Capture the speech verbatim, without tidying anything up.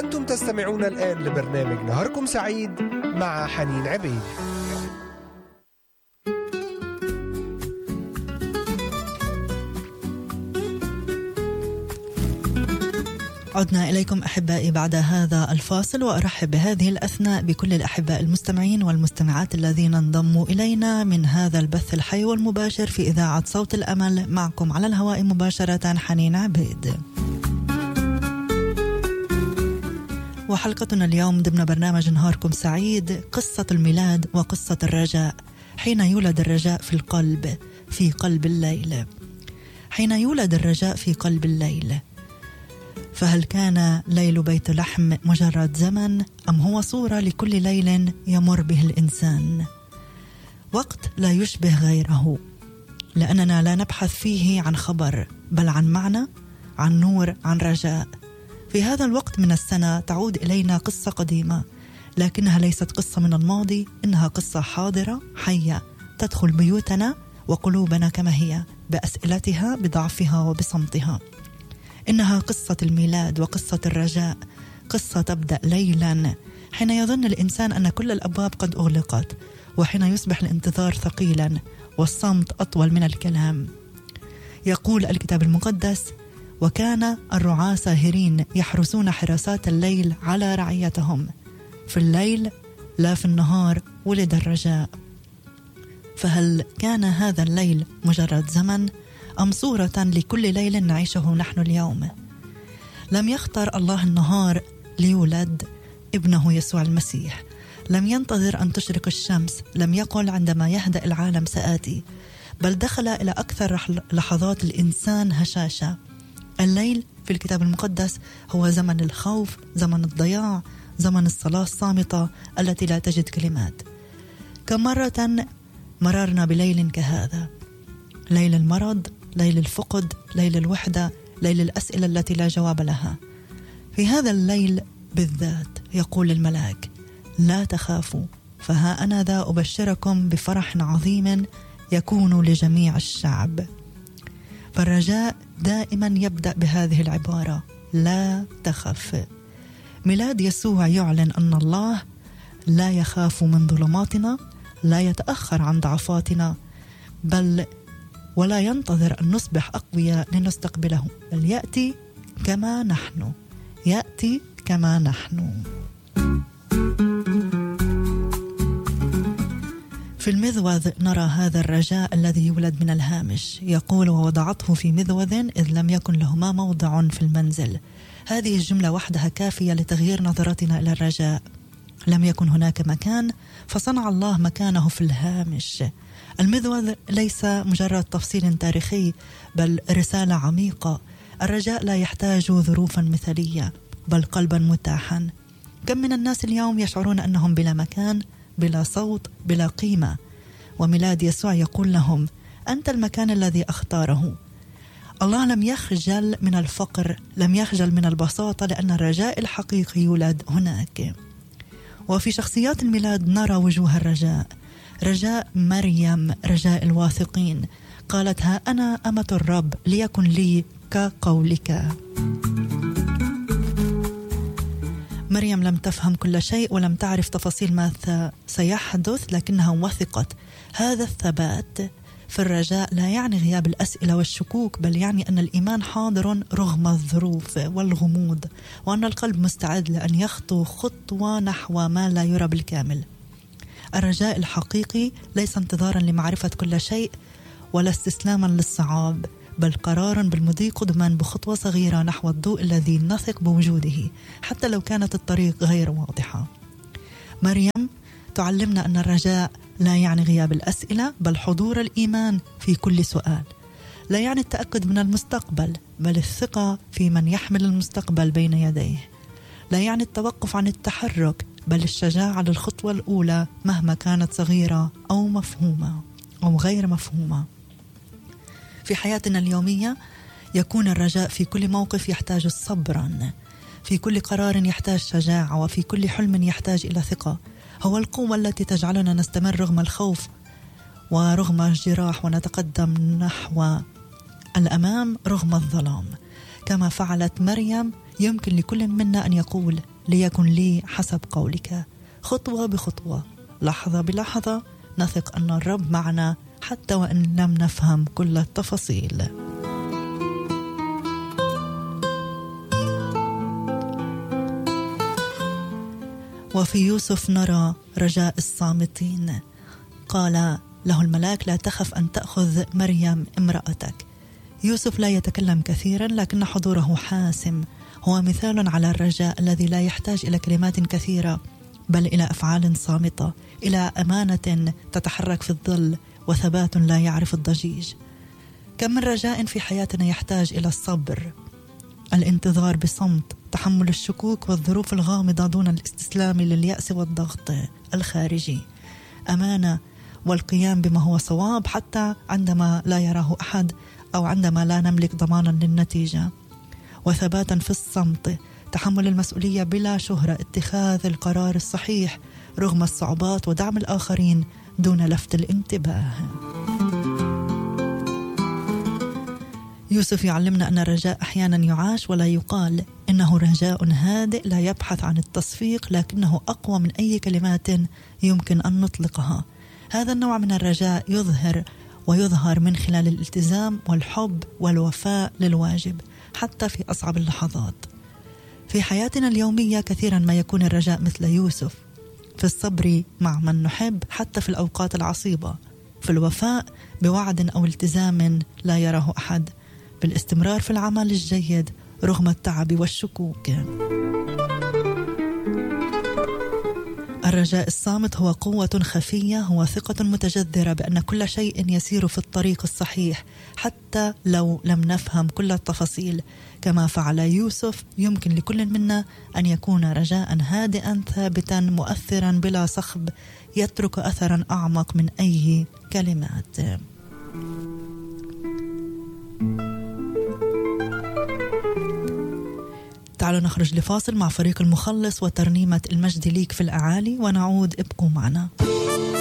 أنتم تستمعون الآن لبرنامج نهاركم سعيد مع حنين عبيد. عدنا إليكم أحبائي بعد هذا الفاصل، وأرحب بهذه الأثناء بكل الأحباء المستمعين والمستمعات الذين انضموا إلينا من هذا البث الحي والمباشر في إذاعة صوت الأمل. معكم على الهواء مباشرة حنين عبيد. وحلقتنا اليوم ضمن برنامج نهاركم سعيد قصة الميلاد وقصة الرجاء. حين يولد الرجاء في القلب في قلب الليل. حين يولد الرجاء في قلب الليل، فهل كان ليل بيت لحم مجرد زمن، أم هو صورة لكل ليل يمر به الإنسان؟ وقت لا يشبه غيره، لأننا لا نبحث فيه عن خبر بل عن معنى، عن نور، عن رجاء. في هذا الوقت من السنة تعود إلينا قصة قديمة، لكنها ليست قصة من الماضي، إنها قصة حاضرة حية تدخل بيوتنا وقلوبنا كما هي، بأسئلتها، بضعفها وبصمتها. إنها قصة الميلاد وقصة الرجاء، قصة تبدأ ليلا حين يظن الإنسان أن كل الأبواب قد أغلقت، وحين يصبح الانتظار ثقيلا والصمت أطول من الكلام. يقول الكتاب المقدس: وكان الرعاة ساهرين يحرسون حراسات الليل على رعيتهم. في الليل لا في النهار ولد الرجاء. فهل كان هذا الليل مجرد زمن، أم صورة لكل ليل نعيشه نحن اليوم؟ لم يختر الله النهار ليولد ابنه يسوع المسيح. لم ينتظر أن تشرق الشمس. لم يقل عندما يهدأ العالم سآتي، بل دخل إلى أكثر لحظات الإنسان هشاشة. الليل في الكتاب المقدس هو زمن الخوف، زمن الضياع، زمن الصلاة الصامتة التي لا تجد كلمات. كم مرة مررنا بليل كهذا، ليل المرض، ليل الفقد، ليل الوحدة، ليل الأسئلة التي لا جواب لها. في هذا الليل بالذات يقول الملاك: لا تخافوا، فها أنا ذا أبشركم بفرح عظيم يكون لجميع الشعب. فالرجاء دائما يبدأ بهذه العبارة: لا تخف. ميلاد يسوع يعلن أن الله لا يخاف من ظلماتنا، لا يتأخر عن ضعفاتنا، بل ولا ينتظر أن نصبح أقوياء لنستقبله، بل يأتي كما نحن، يأتي كما نحن. في المذوذ نرى هذا الرجاء الذي يولد من الهامش. يقول: ووضعته في مذوذ إذ لم يكن لهما موضع في المنزل. هذه الجملة وحدها كافية لتغيير نظرتنا إلى الرجاء. لم يكن هناك مكان، فصنع الله مكانه في الهامش. المذوذ ليس مجرد تفصيل تاريخي، بل رسالة عميقة. الرجاء لا يحتاج ظروفا مثالية، بل قلبا متاحا. كم من الناس اليوم يشعرون أنهم بلا مكان، بلا صوت، بلا قيمة، وميلاد يسوع يقول لهم: أنت المكان الذي أختاره. الله لم يخجل من الفقر، لم يخجل من البساطة، لأن الرجاء الحقيقي يولد هناك. وفي شخصيات الميلاد نرى وجوه الرجاء. رجاء مريم، رجاء الواثقين. قالت: ها أنا أمة الرب، ليكن لي كقولك. مريم لم تفهم كل شيء ولم تعرف تفاصيل ما سيحدث، لكنها وثقت. هذا الثبات في الرجاء لا يعني غياب الأسئلة والشكوك، بل يعني أن الإيمان حاضر رغم الظروف والغموض، وأن القلب مستعد لأن يخطو خطوة نحو ما لا يرى بالكامل. الرجاء الحقيقي ليس انتظارا لمعرفة كل شيء ولا استسلاما للصعاب، بل قرارا بالمضي قدما بخطوة صغيرة نحو الضوء الذي نثق بوجوده حتى لو كانت الطريق غير واضحة. مريم تعلمنا أن الرجاء لا يعني غياب الأسئلة، بل حضور الإيمان في كل سؤال. لا يعني التأكد من المستقبل، بل الثقة في من يحمل المستقبل بين يديه. لا يعني التوقف عن التحرك، بل الشجاعة للخطوة الأولى مهما كانت صغيرة أو مفهومة أو غير مفهومة. في حياتنا اليومية يكون الرجاء في كل موقف يحتاج صبرا، في كل قرار يحتاج شجاعة، وفي كل حلم يحتاج إلى ثقة. هو القوة التي تجعلنا نستمر رغم الخوف ورغم الجراح، ونتقدم نحو الأمام رغم الظلام. كما فعلت مريم، يمكن لكل منا أن يقول: ليكن لي حسب قولك. خطوة بخطوة، لحظة بلحظة، نثق أن الرب معنا حتى وإن لم نفهم كل التفاصيل. وفي يوسف نرى رجاء الصامتين. قال له الملاك: لا تخف أن تأخذ مريم امرأتك. يوسف لا يتكلم كثيرا لكن حضوره حاسم. هو مثال على الرجاء الذي لا يحتاج إلى كلمات كثيرة بل إلى أفعال صامتة، إلى أمانة تتحرك في الظل وثبات لا يعرف الضجيج. كم من رجاء في حياتنا يحتاج إلى الصبر، الانتظار بصمت، تحمل الشكوك والظروف الغامضة دون الاستسلام لليأس والضغط الخارجي، أمانة والقيام بما هو صواب حتى عندما لا يراه أحد أو عندما لا نملك ضمانا للنتيجة، وثباتا في الصمت، تحمل المسؤولية بلا شهرة، اتخاذ القرار الصحيح رغم الصعوبات، ودعم الآخرين دون لفت الانتباه. يوسف يعلمنا أن الرجاء أحيانا يعاش ولا يقال. إنه رجاء هادئ لا يبحث عن التصفيق لكنه أقوى من أي كلمات يمكن أن نطلقها. هذا النوع من الرجاء يظهر ويظهر من خلال الالتزام والحب والوفاء للواجب حتى في أصعب اللحظات. في حياتنا اليومية كثيرا ما يكون الرجاء مثل يوسف، في الصبر مع من نحب حتى في الأوقات العصيبة، في الوفاء بوعد أو التزام لا يراه أحد، بالاستمرار في العمل الجيد رغم التعب والشكوك. الرجاء الصامت هو قوة خفية، هو ثقة متجذرة بأن كل شيء يسير في الطريق الصحيح حتى لو لم نفهم كل التفاصيل. كما فعل يوسف، يمكن لكل منا أن يكون رجاء هادئا ثابتا مؤثرا بلا صخب، يترك أثرا أعمق من أي كلمات. تعالوا نخرج لفاصل مع فريق المخلص وترنيمة المجد ليك في الأعالي ونعود. ابقوا معنا.